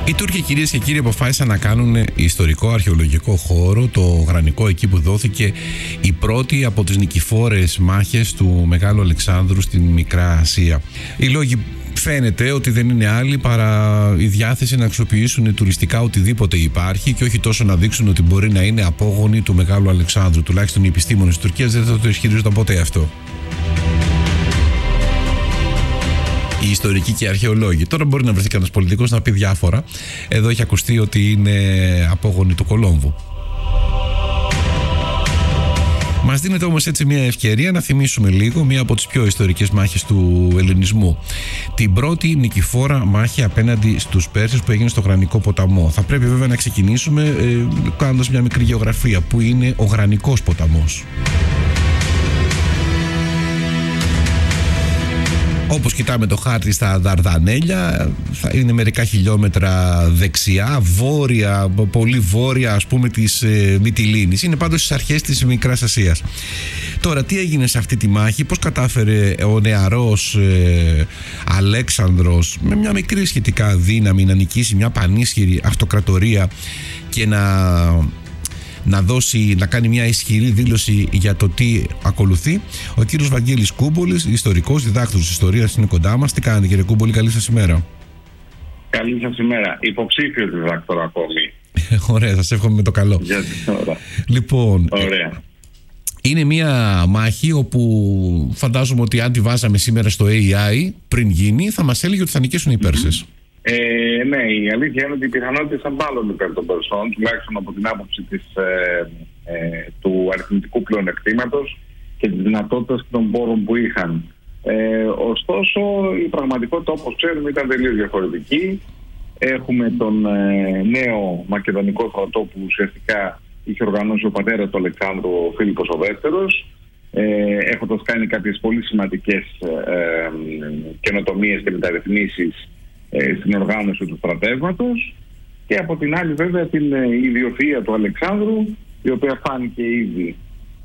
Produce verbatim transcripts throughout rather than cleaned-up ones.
Οι Τούρκοι, κυρίες και κύριοι, αποφάσισαν να κάνουν ιστορικό αρχαιολογικό χώρο, το Γρανικό, εκεί που δόθηκε η πρώτη από τις νικηφόρες μάχες του Μεγάλου Αλεξάνδρου στην Μικρά Ασία. Οι λόγοι φαίνεται ότι δεν είναι άλλοι παρά η διάθεση να αξιοποιήσουν τουριστικά οτιδήποτε υπάρχει και όχι τόσο να δείξουν ότι μπορεί να είναι απόγονοι του Μεγάλου Αλεξάνδρου. Τουλάχιστον οι επιστήμονες της Τουρκίας δεν θα το ισχυρίζονταν ποτέ αυτό. Οι ιστορικοί και οι αρχαιολόγοι. Τώρα μπορεί να βρεθεί κανένας πολιτικός να πει διάφορα. Εδώ έχει ακουστεί ότι είναι απόγονοι του Κολόμβου. Μας δίνεται όμως έτσι μια ευκαιρία να θυμίσουμε λίγο μία από τις πιο ιστορικές μάχες του ελληνισμού. Την πρώτη νικηφόρα μάχη απέναντι στους Πέρσες που έγινε στο Γρανικό ποταμό. Θα πρέπει βέβαια να ξεκινήσουμε ε, κάνοντας μια μικρή γεωγραφία. Που είναι ο Γρανικός ποταμός? Όπως κοιτάμε το χάρτη στα Δαρδανέλια, θα είναι μερικά χιλιόμετρα δεξιά, βόρεια, πολύ βόρεια ας πούμε της ε, Μυτιλήνης. Είναι πάντως στις αρχές της Μικράς Ασίας. Τώρα, τι έγινε σε αυτή τη μάχη, πώς κατάφερε ο νεαρός ε, Αλέξανδρος με μια μικρή σχετικά δύναμη να νικήσει μια πανίσχυρη αυτοκρατορία και να... να δώσει, να κάνει μια ισχυρή δήλωση για το τι ακολουθεί. Ο κύριος Βαγγέλης Κούμπολης, ιστορικός, διδάκτορας της ιστορίας, είναι κοντά μας. Τι κάνετε, κύριε Κούμπολη? Καλή σας ημέρα. Καλή σας ημέρα. Υποψήφιος διδάκτορα ακόμη. Ωραία, σας εύχομαι με το καλό. Για την ώρα. Λοιπόν, ωραία. Είναι μια μάχη όπου φαντάζομαι ότι αν τη βάζαμε σήμερα στο έι άι πριν γίνει, θα μας έλεγε ότι θα νικήσουν οι Πέρσες. Mm-hmm. Ε, ναι, η αλήθεια είναι ότι οι πιθανότητες ήταν μάλλον υπέρ των Περσών, τουλάχιστον από την άποψη της, ε, ε, του αριθμητικού πλεονεκτήματος και της δυνατότητας των πόρων που είχαν. Ε, ωστόσο, η πραγματικότητα, όπως ξέρουμε, ήταν τελείως διαφορετική. Έχουμε τον ε, νέο μακεδονικό στρατό που ουσιαστικά είχε οργανώσει ο πατέρας του Αλεξάνδρου, ο Φίλιππος ο Δεύτερος, ε, έχοντας κάνει κάποιες πολύ σημαντικές ε, ε, καινοτομίες και μεταρρυθμίσεις στην οργάνωση του στρατεύματος, και από την άλλη βέβαια την ιδιοφυΐα του Αλεξάνδρου, η οποία φάνηκε ήδη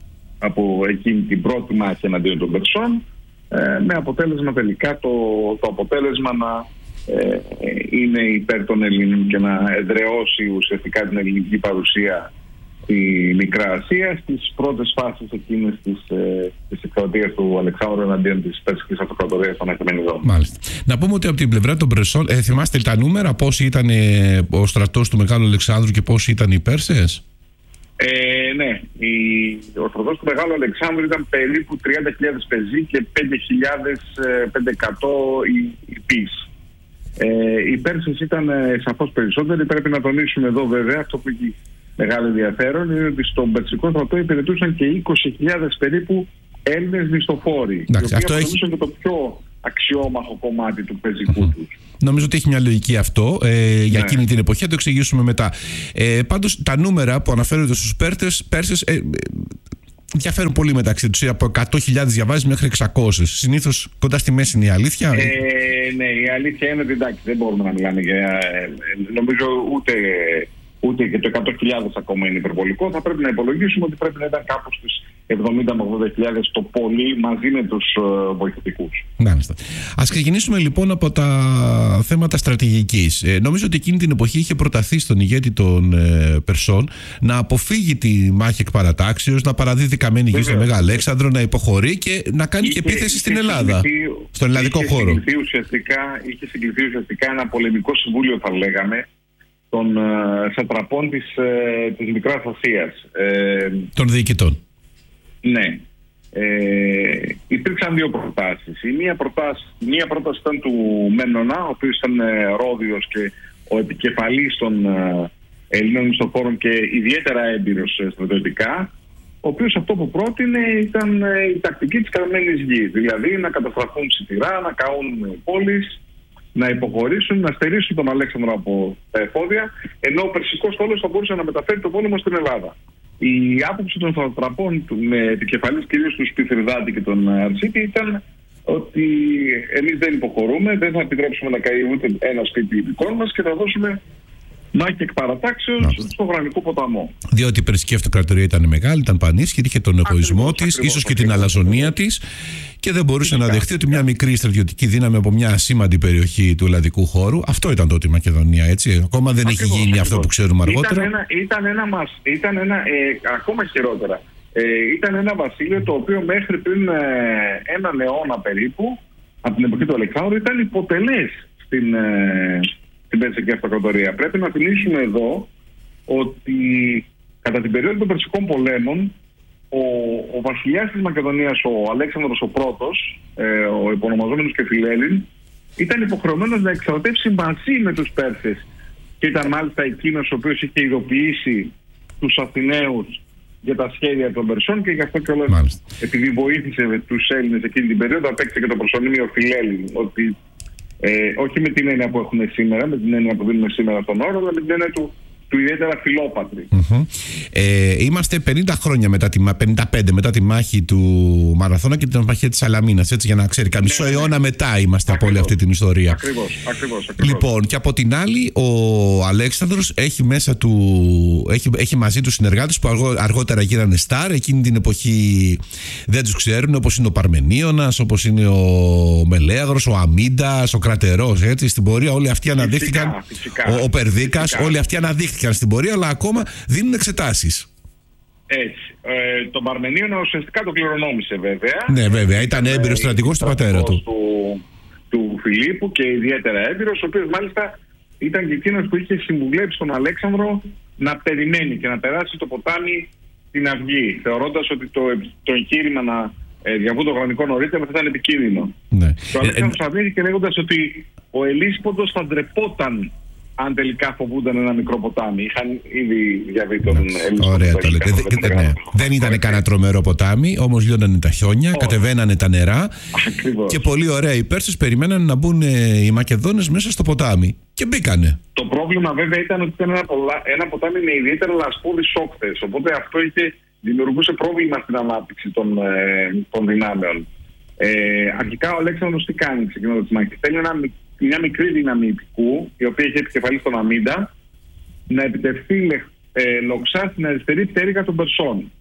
από εκείνη την πρώτη μάχη εναντίον των Περσών, με αποτέλεσμα τελικά το, το αποτέλεσμα να ε, είναι υπέρ των Ελλήνων και να εδραιώσει ουσιαστικά την ελληνική παρουσία στη Μικρά Ασία στις πρώτες φάσεις εκείνες της, ε, της εκστρατείας του Αλεξάνδρου εναντίον της Περσικής Αυτοκρατορίας των Αχαιμένιδων. Μάλιστα. Να πούμε ότι από την πλευρά των Περσών, ε, θυμάστε τα νούμερα, πόσοι ήταν ε, ο στρατός του Μεγάλου Αλεξάνδρου και πόσοι ήταν οι Πέρσες? Ε, ναι, η, ο στρατός του Μεγάλου Αλεξάνδρου ήταν περίπου τριάντα χιλιάδες πεζοί και πέντε χιλιάδες πεντακόσια υπείς. Ε, οι Πέρσες ήταν ε, σαφώς περισσότεροι. Πρέπει να τονίσουμε εδώ βέβαια αυτό που έχει μεγάλο ενδιαφέρον, είναι ότι στον Περσικό στρατό υπηρετούσαν και είκοσι χιλιάδες περίπου Έλληνες μισθοφόροι. Εντάξει, οι οποίοι αποτελούσαν έχει... και το πιο αξιόμαχο κομμάτι του πεζικού mm-hmm. τους. Νομίζω ότι έχει μια λογική αυτό ε, για ναι. εκείνη την εποχή, θα το εξηγήσουμε μετά. Ε, πάντως τα νούμερα που αναφέρονται στους Πέρσες ε, ε, διαφέρουν πολύ μεταξύ τους. Από εκατό χιλιάδες διαβάζεις μέχρι εξακόσιες. Συνήθως κοντά στη μέση είναι η αλήθεια. Ε, ναι, η αλήθεια είναι ότι εντάξει, δεν μπορούμε να μιλάμε για... Ε, νομίζω ούτε... ούτε και το εκατό χιλιάδες ακόμα είναι υπερβολικό. Θα πρέπει να υπολογίσουμε ότι πρέπει να ήταν κάπου στις εβδομήντα με ογδόντα χιλιάδες το πολύ, μαζί με τους uh, βοηθητικούς. Μάλιστα. Ας ξεκινήσουμε λοιπόν από τα θέματα στρατηγικής. Ε, νομίζω ότι εκείνη την εποχή είχε προταθεί στον ηγέτη των ε, Περσών να αποφύγει τη μάχη εκ παρατάξεως, να παραδίδει καμένη γη στον Μέγα Αλέξανδρο, να υποχωρεί και να κάνει είχε, και επίθεση στην Ελλάδα, στον ελλαδικό είχε χώρο. Συγκληθεί ουσιαστικά, είχε συγκληθεί ουσιαστικά ένα πολεμικό συμβούλιο, θα λέγαμε, των uh, σατραπών της, uh, της Μικράς Ασίας. Ε, των διοικητών. Ναι. Ε, υπήρξαν δύο προτάσεις. Η μία πρόταση, μία πρόταση ήταν του Μέννονα, ο οποίος ήταν uh, Ρόδιος και ο επικεφαλής των uh, Ελλήνων μισθοφόρων και ιδιαίτερα έμπειρος uh, στρατιωτικά, ο οποίος αυτό που πρότεινε ήταν uh, η τακτική της καμένης γης. Δηλαδή να καταστραφούν σιτηρά, να καούν πόλεις, να υποχωρήσουν, να στερήσουν τον Αλέξανδρο από τα εφόδια, ενώ ο Περσικός στόλος θα μπορούσε να μεταφέρει τον πόλεμο στην Ελλάδα. Η άποψη των σατραπών, με επικεφαλής κυρίως του Σπιθριδάτη και τον Αρσίτη, ήταν ότι εμείς δεν υποχωρούμε, δεν θα επιτρέψουμε να καεί ούτε ένα σπίτι δικών μας και θα δώσουμε μάχη εκ παρατάξεως στο Ουρανικό ποταμό. Διότι η Περσική Αυτοκρατορία ήταν μεγάλη, ήταν πανίσχυρη, είχε τον εγωισμό της, ίσως και την αλαζονία της, και δεν μπορούσε Φυσικά. να δεχτεί ότι μια μικρή στρατιωτική δύναμη από μια ασήμαντη περιοχή του ελλαδικού χώρου. Αυτό ήταν τότε η Μακεδονία, έτσι. Ακόμα δεν ακριβώς, έχει γίνει ακριβώς. αυτό που ξέρουμε αργότερα. Ήταν ένα, ήταν ένα, μας, ήταν ένα ε, ακόμα χειρότερα. Ε, ήταν ένα βασίλειο το οποίο μέχρι πριν ε, έναν αιώνα περίπου, από την εποχή του Αλεξάνδρου, ήταν υποτελές στην, ε, στην Περσική Αυτοκρατορία. Πρέπει να θυμίσουμε εδώ ότι κατά την περίοδο των Περσικών πολέμων, ο, ο βασιλιάς της Μακεδονίας, ο Αλέξανδρος ο Πρώτος, ε, ο υπονομαζόμενος και Φιλέλλην, ήταν υποχρεωμένος να εξαρτεύσει μαζί με τους Πέρσες, και ήταν μάλιστα εκείνος ο οποίος είχε ειδοποιήσει τους Αθηναίους για τα σχέδια των Περσών, και γι' αυτό και όλες, επειδή βοήθησε τους Έλληνες εκείνη την περίοδο, απέκτησε και το προσωνύμιο Φιλέλλην, ότι ε, όχι με την έννοια που έχουν σήμερα, με την έννοια που δίνουμε σήμερα τον όρο, αλλά με την έννοια του του ιδιαίτερα φιλόπατροι. Mm-hmm. Ε, είμαστε πενήντα χρόνια μετά τη, πενήντα πέντε μετά τη μάχη του Μαραθώνα και την μάχη της Σαλαμίνας, έτσι, για να ξέρει, καμισό ναι, αιώνα ναι. μετά είμαστε ακριβώς, από όλη αυτή την ιστορία. Ακριβώς, ακριβώς, ακριβώς. Λοιπόν, και από την άλλη, ο Αλέξανδρος έχει μέσα του, έχει, έχει μαζί του συνεργάτες που αργό, αργότερα γίνανε στάρ. Εκείνη την εποχή δεν τους ξέρουν, όπως είναι ο Παρμενίωνας, όπως είναι ο Μελέαγρος, ο Αμίντας, ο Κρατερός, έτσι. Στην πορεία όλοι αυτοί αναδείχθηκαν, φυσικά, φυσικά, ο, ο Περδίκας, όλοι αυτοί αναδείχθηκαν στην πορεία, αλλά ακόμα δίνουν εξετάσεις. Έτσι. Ε, τον Παρμενίωνα ουσιαστικά το κληρονόμησε, βέβαια. Ναι, βέβαια. Ήταν έμπειρος στρατηγός του πατέρα του. του. Του Φιλίππου, και ιδιαίτερα έμπειρος, ο οποίος μάλιστα ήταν και εκείνος που είχε συμβουλέψει τον Αλέξανδρο να περιμένει και να περάσει το ποτάμι στην Αυγή, θεωρώντας ότι το, το εγχείρημα να ε, διαβούν το χρονικό νωρίτερα θα ήταν επικίνδυνο. Ναι. Το Αλέξανδρος αρνήθηκε λέγοντας ότι ο Ελίσποντος θα ντρεπόταν αν τελικά φοβούνταν ένα μικρό ποτάμι. Είχαν ήδη διαβεί τον Ελίσποντο. Ωραία το λέτε. Ναι. Δεν ήταν κανένα τρομερό ποτάμι, όμως λιώνανε τα χιόνια, oh. κατεβαίνανε τα νερά. Ακριβώς. Και πολύ ωραία οι Πέρσες περιμένανε να μπουν οι Μακεδόνες μέσα στο ποτάμι. Και μπήκανε. Το πρόβλημα βέβαια ήταν ότι ήταν ένα, πολλά, ένα ποτάμι με ιδιαίτερα λασπώδεις όχθες. Οπότε αυτό είχε, δημιουργούσε πρόβλημα στην ανάπτυξη των, ε, των δυνάμεων. Ε, αρχικά ο Αλέξανδρος τι κάνει ξεκινώντας τη μάχη? Θέλει ένα μια μικρή δύναμη υπηκού, η οποία είχε επικεφαλή στον Αμίντα, να επιτευχθεί ε, λοξά στην αριστερή πτέρυγα των Περσών.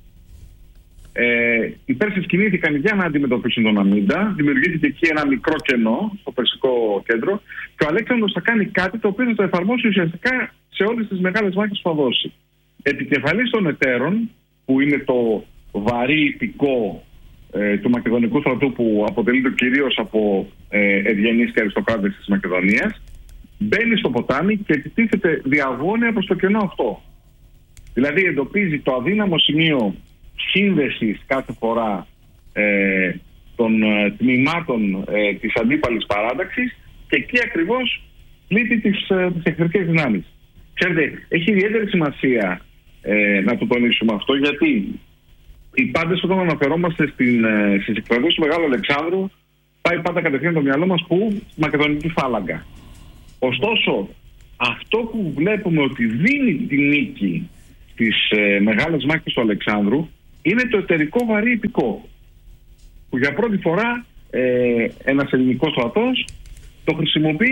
Ε, οι Πέρσες κινήθηκαν για να αντιμετωπίσουν τον Αμίντα, δημιουργήθηκε εκεί ένα μικρό κενό στο περσικό κέντρο, και ο Αλέξανδρος θα κάνει κάτι το οποίο θα το εφαρμόσει ουσιαστικά σε όλες τις μεγάλες μάχες που θα δώσει. Επικεφαλής των εταίρων, που είναι το βαρύ υπηκό Ε, του μακεδονικού στρατού, που αποτελείται κυρίως από ε, ευγενείς και αριστοκράτες της Μακεδονίας, μπαίνει στο ποτάμι και επιτίθεται διαγώνια προς το κενό αυτό. Δηλαδή εντοπίζει το αδύναμο σημείο σύνδεσης κάθε φορά ε, των ε, τμήματων ε, της αντίπαλης παράταξης, και εκεί ακριβώς πλήττει τις, ε, τις εχθρικές δυνάμεις. Ξέρετε, έχει ιδιαίτερη σημασία ε, να το τονίσουμε αυτό, γιατί οι πάντες όταν αναφερόμαστε στην, στις εκστρατείες του Μεγάλου Αλεξάνδρου, πάει πάντα κατευθείαν το μυαλό μας που στη Μακεδονική φάλαγγα. Ωστόσο, αυτό που βλέπουμε ότι δίνει τη νίκη στις ε, μεγάλες μάχες του Αλεξάνδρου είναι το εταιρικό βαρύ υπηκό, που για πρώτη φορά ε, ένας ελληνικός στρατός το χρησιμοποιεί